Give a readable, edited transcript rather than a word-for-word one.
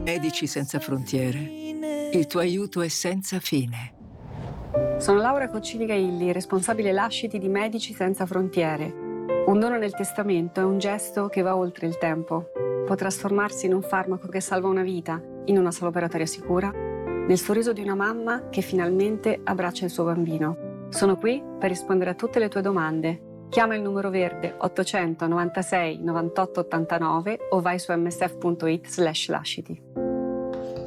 Medici Senza Frontiere. Il tuo aiuto è senza fine. Sono Laura Coccini-Gailli, responsabile lasciti di Medici Senza Frontiere. Un dono nel testamento è un gesto che va oltre il tempo. Può trasformarsi in un farmaco che salva una vita, in una sala operatoria sicura, nel sorriso di una mamma che finalmente abbraccia il suo bambino. Sono qui per rispondere a tutte le tue domande. Chiama il numero verde 896 98 89 o vai su msf.it/lasciti.